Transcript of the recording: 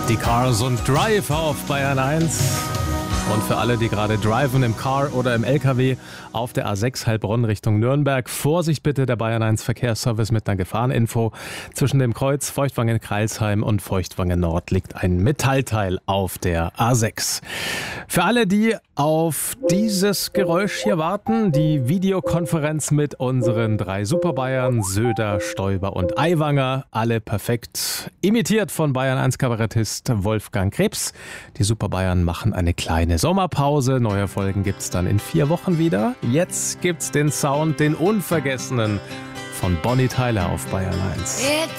Die Cars und Drive auf Bayern 1. Und für alle, die gerade driven im Car oder im LKW auf der A6 Heilbronn Richtung Nürnberg, Vorsicht bitte, der Bayern 1 Verkehrsservice mit einer Gefahreninfo. Zwischen dem Kreuz Feuchtwangen-Kreilsheim und Feuchtwangen Nord liegt ein Metallteil auf der A6. Für alle, die auf dieses Geräusch hier warten, die Videokonferenz mit unseren 3 Superbayern, Söder, Stoiber und Aiwanger, alle perfekt imitiert von Bayern 1 Kabarettist Wolfgang Krebs. Die Superbayern machen eine kleine Sommerpause. Neue Folgen gibt's dann in 4 Wochen wieder. Jetzt gibt's den Sound, den unvergessenen von Bonnie Tyler auf Bayern 1.